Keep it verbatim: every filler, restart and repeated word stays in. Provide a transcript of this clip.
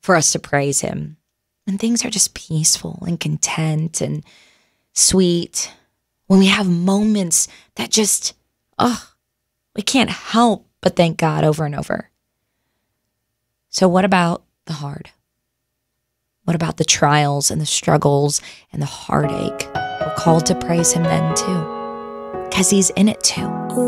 for us to praise him. When things are just peaceful and content and sweet. When we have moments that just, oh, we can't help but thank God over and over. So what about the hard? What about the trials and the struggles and the heartache? We're called to praise him then too, because he's in it too.